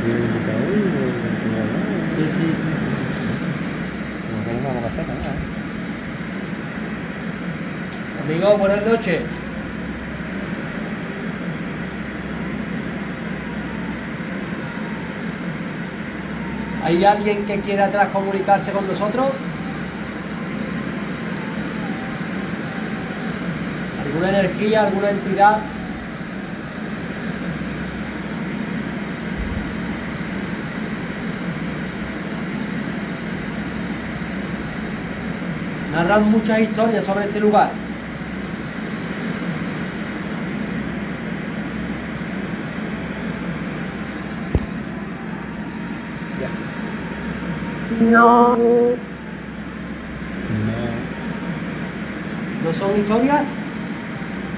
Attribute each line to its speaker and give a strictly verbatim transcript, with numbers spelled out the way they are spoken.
Speaker 1: Sí, sí, sí.
Speaker 2: No vamos a hacer nada.
Speaker 1: Amigos, buenas noches. ¿Hay alguien que quiera atrás comunicarse con nosotros? ¿Alguna energía, alguna entidad? Narran muchas historias sobre este lugar.
Speaker 3: No.
Speaker 2: No.
Speaker 1: ¿No son historias?